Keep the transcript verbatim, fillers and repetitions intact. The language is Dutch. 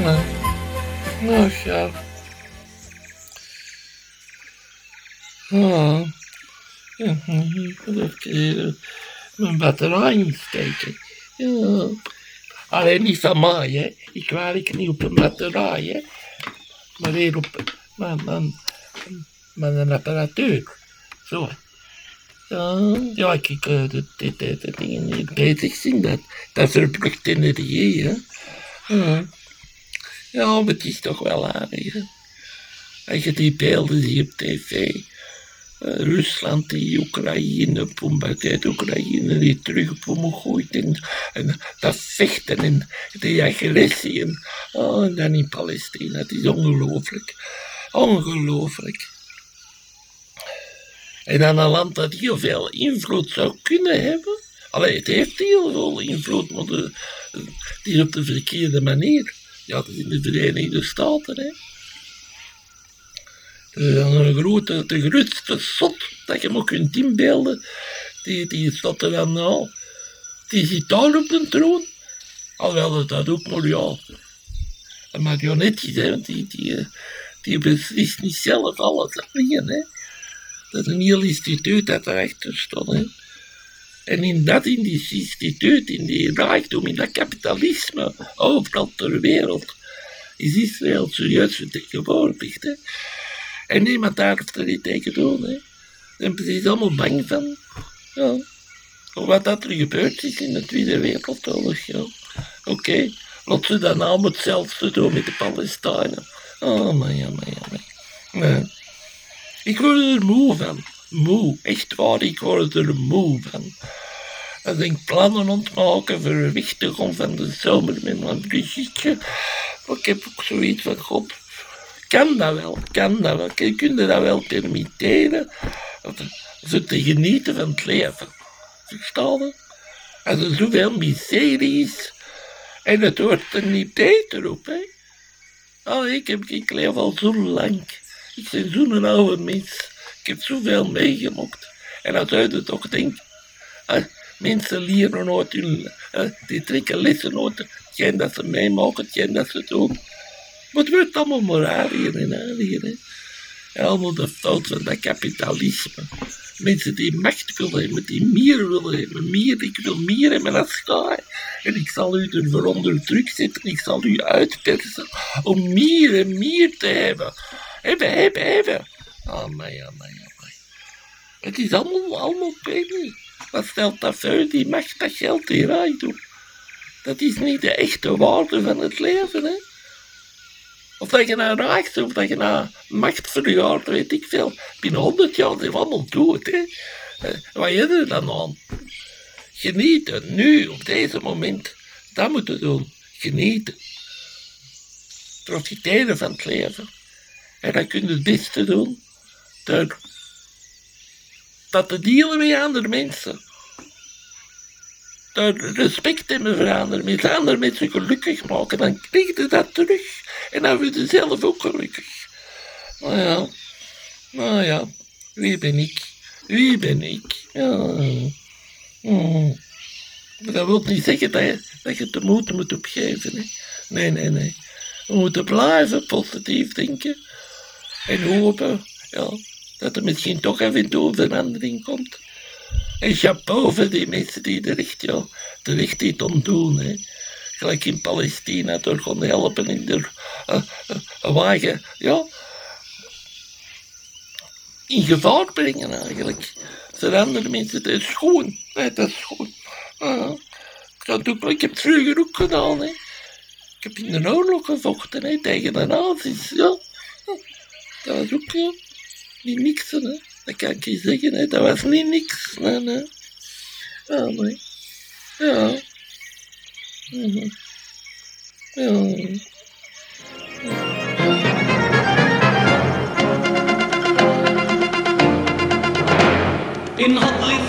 Nou, nou ja. Oh. Ja, ik moet even mijn batterij insteken. Ja. Alleen niet van mij, hè. Ik werk niet op een batterij, hè. Maar weer op mijn, mijn, mijn apparatuur. Zo. Ja, ja, ik ik uh, de, de, de, de dingen niet bezig zien, dat, dat verbruikt energie, hè. Ja. Ja, maar het is toch wel aardig, hè. Als je die beelden ziet op tv, uh, Rusland die Oekraïne bombardeert, Oekraïne die terug op omgooit en, en dat vechten en die agressie en, oh, en dan in Palestina, het is ongelooflijk, ongelooflijk. En dan een land dat heel veel invloed zou kunnen hebben. Allee, het heeft heel veel invloed, maar de, het is op de verkeerde manier. Ja, dat is in de Verenigde Staten, hè. Een grote, de grootste zot dat je maar kunt inbeelden, die, die staat er dan al. Die zit daar op de troon. Alhoewel dat ook maar ja, een marionet is, hè, want die, die, die beslist niet zelf alles alleen, hè. Dat is een heel instituut dat erachter staat, hè. En in dat in die instituut, in die rijkdom, in dat kapitalisme, overal ter wereld, is Israël serieus vertegenwoordigd, hè. En niemand durft er niet tegen doen, hè. Daar zijn precies allemaal bang van. Ja. Wat dat er gebeurd is in de Tweede Wereldoorlog, ja. Oké, okay. Laat ze dan allemaal hetzelfde doen met de Palestijnen. Oh, maar ja, maar ja, maar. Nee. Ik word er moe van. Moe, echt waar, ik word er moe van. Als ik plannen ontmaken voor weg te gaan van de zomer met mijn Brigitte. Ik heb ook zoiets van, god, kan dat wel, kan dat wel. Kun je dat wel permitteren? Zo te genieten van het leven. Verstaan je? Als er zoveel miserie is en het wordt er niet beter op, hè. Oh, ik, heb, ik leef al zo lang. Ik ben zo'n oude mens. Ik heb zoveel meegemaakt. En dan zou je toch denken, uh, mensen leren uit hun, uh, die trekken lessen uit hetgeen dat ze meemaken, hetgeen dat ze doen. Maar het wordt allemaal maar erger en erger, hè. En allemaal de fout van dat kapitalisme. Mensen die macht willen hebben, die meer willen hebben, meer, ik wil meer hebben dan sky. En ik zal u ervoor onder druk zetten, ik zal u uitpersen om meer en meer te hebben. Hebben, hebben, hebben. Oh, my, oh, my, oh, my. Het is allemaal, allemaal penny. Wat stelt dat voor, die macht, dat geld, die rijkdom? Dat is niet de echte waarde van het leven, hè. Of dat je nou raakt, of dat je nou macht vergaart, weet ik veel. Binnen honderd jaar zijn we allemaal dood, hè. Uh, wat is er dan aan? Genieten, nu, op deze moment. Dat moeten we doen. Genieten. Profiteren van het leven. En dan kun je het beste doen door dat te dealen met andere mensen. Door respect hebben voor andere mensen, andere mensen gelukkig maken, dan krijg je dat terug. En dan word je zelf ook gelukkig. Nou ja, nou ja, wie ben ik? Wie ben ik? Ja. Hmm. Maar dat wil niet zeggen dat je, dat je de moed moet opgeven, hè. Nee, nee, nee. We moeten blijven positief denken. En hopen, ja, dat er misschien toch even toe verandering komt. En chapeau voor die mensen die er echt, ja, er echt iets aan doen, hè. Gelijk in Palestina, door gewoon helpen in de uh, uh, wagen, ja, in gevaar brengen eigenlijk. Voor andere mensen, dat is schoon, nee, dat is schoon. Uh, ik, ook, ik heb het vroeger ook gedaan, hè. Ik heb in de oorlog gevochten, hè, tegen de nazi's, ja. Dat was ook, ja, niet niks, hè. Dat kan ik je zeggen, hè. Dat was niet niks, nee, nee. Ja, nee. Ja. Mm-hmm. Ja. In